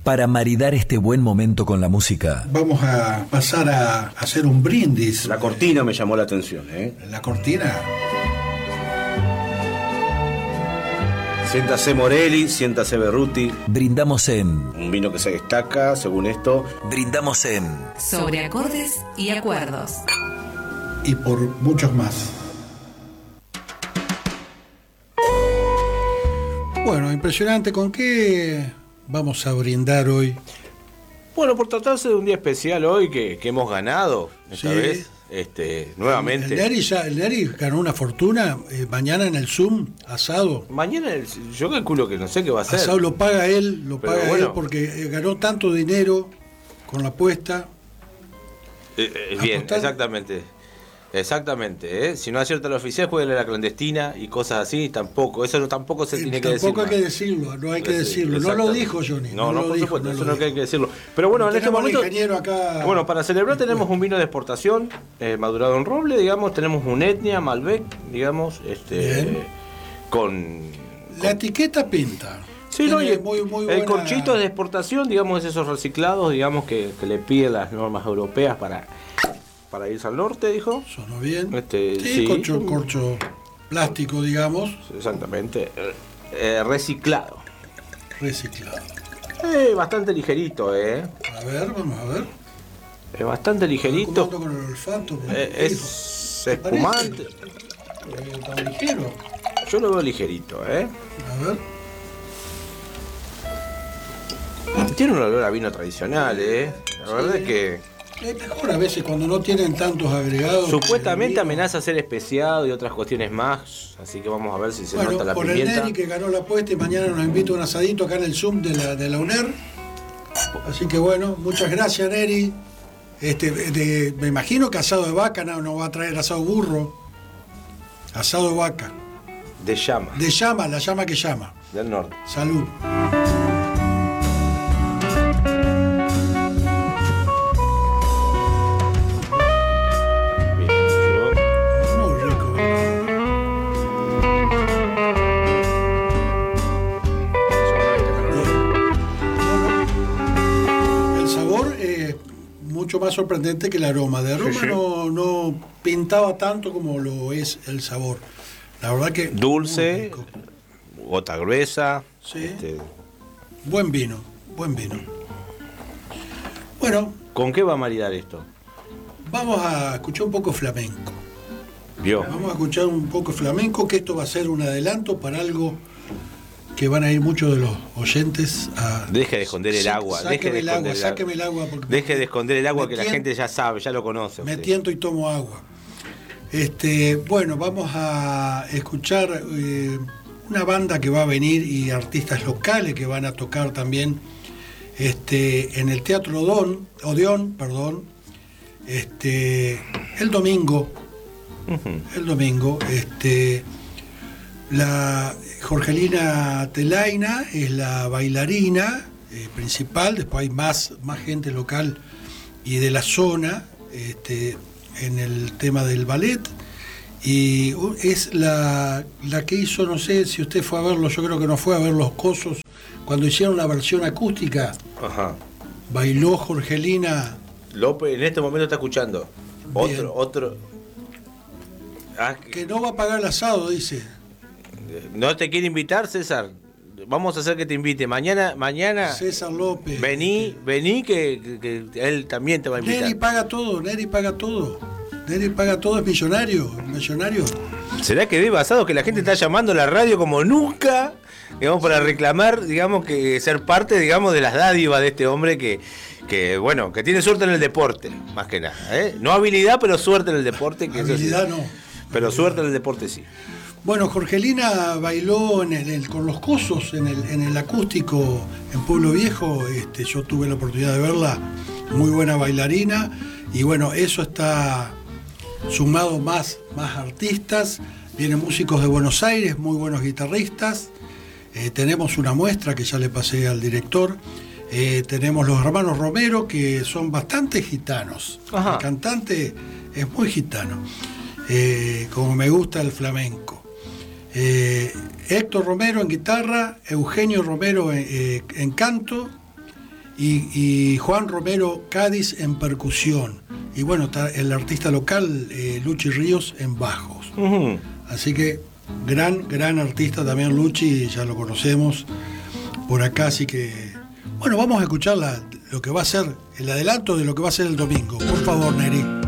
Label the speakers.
Speaker 1: Para maridar este buen momento con la música,
Speaker 2: vamos a pasar a hacer un brindis.
Speaker 3: La cortina me llamó la atención, ¿eh?
Speaker 2: La cortina.
Speaker 3: Siéntase Morelli, siéntase Berruti.
Speaker 1: brindamos en...
Speaker 3: Un vino que se destaca, según esto.
Speaker 1: Brindamos en...
Speaker 4: Sobre acordes y acuerdos.
Speaker 2: Y por muchos más. Bueno, impresionante. ¿Con qué vamos a brindar hoy?
Speaker 3: Bueno, por tratarse de un día especial hoy que hemos ganado esta
Speaker 2: Sí.
Speaker 3: vez, nuevamente.
Speaker 2: El Neri ganó una fortuna. Mañana en el Zoom, asado.
Speaker 3: Mañana yo calculo que no sé qué va a ser.
Speaker 2: Asado lo paga él,
Speaker 3: Pero bueno.
Speaker 2: porque ganó tanto dinero con la apuesta.
Speaker 3: Bien,
Speaker 2: apostar.
Speaker 3: Exactamente, ¿eh? Si no acierta la oficial, juega la clandestina y cosas así, tampoco se tiene que decir.
Speaker 2: Tampoco hay
Speaker 3: más.
Speaker 2: que decirlo, no hay que
Speaker 3: Sí,
Speaker 2: decirlo. No lo
Speaker 3: exactamente.
Speaker 2: dijo Johnny.
Speaker 3: No, por
Speaker 2: dijo,
Speaker 3: supuesto,
Speaker 2: no
Speaker 3: eso
Speaker 2: lo
Speaker 3: no hay
Speaker 2: dijo.
Speaker 3: que decirlo. Pero bueno, en este
Speaker 2: Tenemos al
Speaker 3: momento.
Speaker 2: ingeniero acá.
Speaker 3: Bueno, para celebrar tenemos un vino de exportación, madurado en roble, digamos, tenemos un Etnia, Malbec, digamos,
Speaker 2: Bien.
Speaker 3: con.
Speaker 2: La etiqueta pinta.
Speaker 3: Sí, no,
Speaker 2: Tiene
Speaker 3: y
Speaker 2: muy
Speaker 3: el
Speaker 2: buena-
Speaker 3: corchito es de exportación, digamos, es esos reciclados, digamos, que le piden las normas europeas para irse al norte, dijo.
Speaker 2: Sonó bien.
Speaker 3: Sí.
Speaker 2: Sí, corcho plástico, digamos,
Speaker 3: Exactamente. Reciclado.
Speaker 2: reciclado.
Speaker 3: Bastante ligerito,
Speaker 2: A ver, vamos a ver.
Speaker 3: Es bastante ligerito.
Speaker 2: Comando con el olfato. porque
Speaker 3: Es
Speaker 2: ¿te parece?
Speaker 3: espumante.
Speaker 2: Tan ligero.
Speaker 3: Yo lo veo ligerito,
Speaker 2: A ver.
Speaker 3: Tiene un olor a vino tradicional, La verdad es que
Speaker 2: Es mejor a veces cuando no tienen tantos agregados.
Speaker 3: supuestamente
Speaker 2: que el vino.
Speaker 3: amenaza a ser especiado y otras cuestiones más. Así que vamos a ver si se
Speaker 2: Bueno,
Speaker 3: nota la
Speaker 2: por
Speaker 3: pimienta.
Speaker 2: el Neri que ganó la apuesta y mañana nos invita a un asadito acá en el Zoom de la UNER. Así que bueno, muchas gracias, Neri. Me imagino que asado de vaca no va a traer asado burro. Asado de vaca.
Speaker 3: De llama,
Speaker 2: De llama, la llama que llama.
Speaker 3: del norte.
Speaker 2: Salud.
Speaker 3: Bien, yo-
Speaker 2: Muy rico. El sabor es mucho más sorprendente que el aroma. De aroma
Speaker 3: Sí.
Speaker 2: no pintaba tanto como lo es el sabor. La verdad que
Speaker 3: Dulce,
Speaker 2: muy rico.
Speaker 3: gota gruesa.
Speaker 2: Sí. Buen vino. Bueno,
Speaker 3: ¿Con qué va a maridar esto?
Speaker 2: vamos a escuchar un poco flamenco.
Speaker 3: ¿Vio?
Speaker 2: Vamos a escuchar un poco flamenco, que esto va a ser un adelanto para algo que van a ir muchos de los oyentes a...
Speaker 3: Deje de esconder el agua.
Speaker 2: Sáqueme el agua, sáqueme el agua. Porque
Speaker 3: Deje de esconder el agua
Speaker 2: me
Speaker 3: que la
Speaker 2: tien-
Speaker 3: gente ya sabe, ya lo conoce.
Speaker 2: Me
Speaker 3: usted.
Speaker 2: tiento y tomo agua. Bueno, vamos a escuchar una banda que va a venir y artistas locales que van a tocar también en el Teatro Odeón, el domingo. El domingo, la Jorgelina Telaina es la bailarina principal, después hay más gente local y de la zona en el tema del ballet, y es la que hizo, no sé si usted fue a verlo, yo creo que no fue a ver Los Cosos, cuando hicieron la versión acústica,
Speaker 3: Ajá.
Speaker 2: bailó Jorgelina.
Speaker 3: López en este momento está escuchando.
Speaker 2: Bien.
Speaker 3: Otro. Ah,
Speaker 2: Que no va a pagar el asado, dice.
Speaker 3: ¿no te quiere invitar, César? Vamos a hacer que te invite. Mañana
Speaker 2: César López.
Speaker 3: vení que él también te va a invitar.
Speaker 2: Neri paga todo, Neri paga todo. Neri paga todo, es millonario.
Speaker 3: ¿Será que debe basado que la gente está llamando a la radio como nunca? Digamos, para reclamar, digamos, que ser parte, digamos, de las dádivas de este hombre que tiene suerte en el deporte, más que nada. No habilidad, pero suerte en el deporte. Que
Speaker 2: Habilidad
Speaker 3: eso sí.
Speaker 2: no.
Speaker 3: Pero suerte en el deporte sí.
Speaker 2: Bueno, Jorgelina bailó con Los Cosos en el acústico en Pueblo Viejo. Yo tuve la oportunidad de verla, muy buena bailarina. Y bueno, eso está sumado más artistas. Vienen músicos de Buenos Aires, muy buenos guitarristas. Tenemos una muestra que ya le pasé al director. Tenemos los hermanos Romero, que son bastante gitanos.
Speaker 3: Ajá.
Speaker 2: El cantante es muy gitano, como me gusta el flamenco. Héctor Romero en guitarra, Eugenio Romero en canto, y Juan Romero Cádiz en percusión. Y bueno, está el artista local, Luchi Ríos, en bajos.
Speaker 3: Ujú.
Speaker 2: Así que gran artista también Luchi, ya lo conocemos por acá, así que bueno, vamos a escuchar lo que va a ser, el adelanto de lo que va a ser el domingo. Por favor, Neri.